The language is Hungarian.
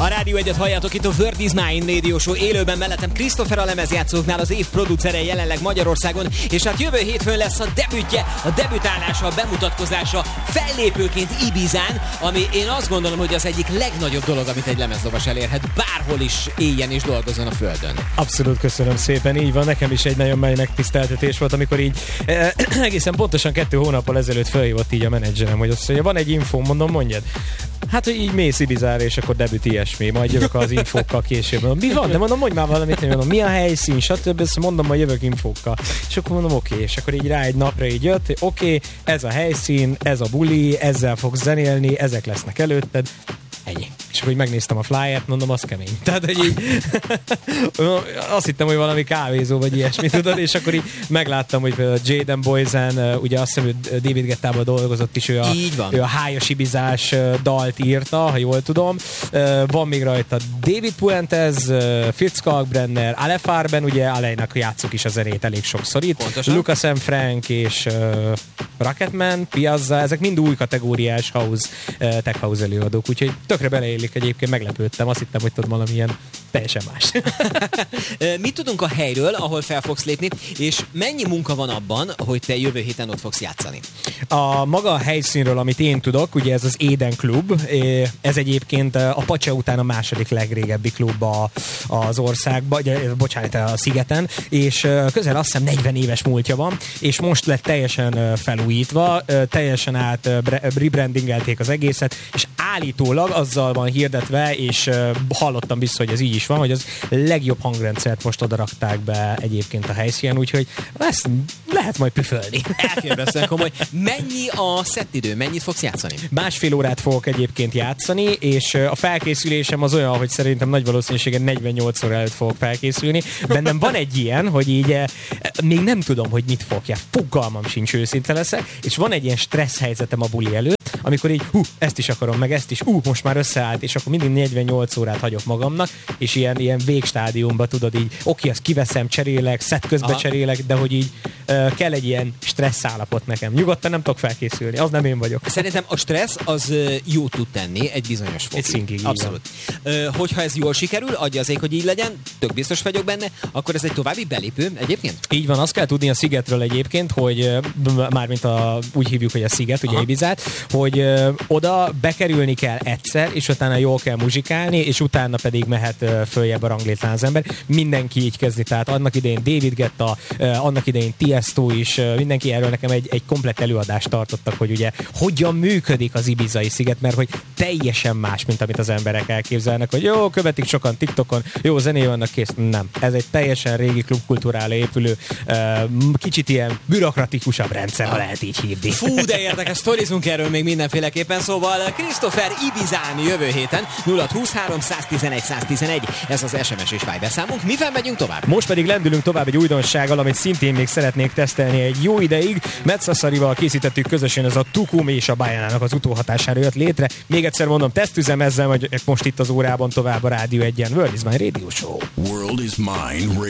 A Rádió 1-et halljátok itt a World is Mine Radio Show élőben, mellettem Christopher a lemezjátszóknál, az év producere jelenleg Magyarországon, és hát jövő hétfőn lesz a debütje, a debütálása, a bemutatkozása fellépőként Ibizán, ami én azt gondolom, hogy az egyik legnagyobb dolog, amit egy lemezlovas elérhet, bárhol is éljen és dolgozzon a földön. Abszolút, köszönöm szépen, így van, nekem is egy nagyon nagy megtiszteltetés volt, amikor így egészen pontosan 2 hónappal ezelőtt felhívott így a menedzserem, hogy azt mondja, van egy infó, mondom, mondjad. Hát, hogy így mész Ibizára, és akkor debüt ilyesmi, majd jövök az infókkal később. Mondom, mi van? De mondom, mondj már valamit, mondom, mi a helyszín, stb. Ezt mondom, majd jövök infókkal. És akkor mondom, oké. És akkor így rá egy napra így jött, oké, ez a helyszín, ez a buli, ezzel fogsz zenélni, ezek lesznek előtted. Ennyi. És akkor így megnéztem a flyert, mondom, az kemény. Tehát, hogy így azt hittem, hogy valami kávézó, vagy ilyesmi, tudod, és akkor így megláttam, hogy például Jaden Boysen, ugye azt hiszem, hogy David Guettában dolgozott is, ő a hájas ibizás dalt írta, ha jól tudom. Van még rajta David Puentes, Fritz Kalkbrenner, Ale Farben, ugye Alejnak játszuk is a zenét elég sokszor itt. Pontosan. Lucas M. Frank és Rocketman, Piazza, ezek mind új kategóriás house, tech house előadók, úgyhogy tökre beleélik, egyébként meglepődtem, azt hittem, hogy tudod valamilyen teljesen más. Mit tudunk a helyről, ahol fel fogsz lépni, és mennyi munka van abban, hogy te jövő héten ott fogsz játszani? A maga a helyszínről, amit én tudok, ugye ez az Éden Klub, ez egyébként a Pacsa után a második legrégebbi klub az országban, bocsánat, a szigeten, és közel azt hiszem 40 éves múltja van, és most lett teljesen felújítva, teljesen rebrandingelték az egészet, és állítólag azzal van hirdetve, és hallottam vissza, hogy ez így is van, hogy az legjobb hangrendszert most oda rakták be egyébként a helyszínen, úgyhogy ezt lehet majd püfölni. Elképesztően komoly. Mennyi a szettidő? Mennyit fogsz játszani? 1,5 órát fogok egyébként játszani, és a felkészülésem az olyan, hogy szerintem nagy valószínűséggel 48 óra előtt fogok felkészülni. Bennem van egy ilyen, hogy így még nem tudom, hogy mit fogja. Fogalmam sincs, őszinte leszek, és van egy ilyen stressz helyzetem a buli előtt, amikor így ezt is akarom, meg ezt is, most már összeállt, és akkor mindig 48 órát hagyok magamnak, és ilyen végstádiumban tudod így, oké, azt kiveszem, cserélek, szett közben cserélek, de hogy így kell egy ilyen stressz állapot nekem. Nyugodtan nem tudok felkészülni, az nem én vagyok. Szerintem a stressz az jó tud tenni egy bizonyos fokig. Egy szinkig. Abszolút. Hogyha ez jól sikerül, adja az ég, hogy így legyen, tök biztos vagyok benne, akkor ez egy további belépő egyébként? Így van, azt kell tudni a szigetről egyébként, hogy mármint úgy hívjuk, hogy a sziget, ugye Ibizát, hogy oda bekerülni kell egyszer, és utána jól kell muzsikálni, és utána pedig mehet följebb a ranglétrán az ember. Mindenki így kezdi, tehát annak idején David Guetta, annak idején Tiesto is, mindenki erről nekem egy komplett előadást tartottak, hogy ugye hogyan működik az ibizai sziget, mert hogy teljesen más, mint amit az emberek elképzelnek, hogy jó, követik sokan TikTokon, jó, zené vannak, kész. Nem. Ez egy teljesen régi klubkultúrára épülő, kicsit ilyen bürokratikusabb rendszer, ha lehet így hívni. Fú, de érdekes, sztorizunk erről még mindenféleképpen, szóval Christopher Ibizán jövő héten 0623 111 111, ez az SMS és Viber számunk. Mivel megyünk tovább? Most pedig lendülünk tovább egy újdonsággal, amit szintén még szeretnék tesztelni egy jó ideig. Metszaszarival készítettük közösen, ez a Tukum és a Bajánának az utóhatására jött létre. Még egyszer mondom, tesztüzem ezzel, hogy most itt az órában tovább a Rádió 1-en. World is Mine Radio Show. World is Mine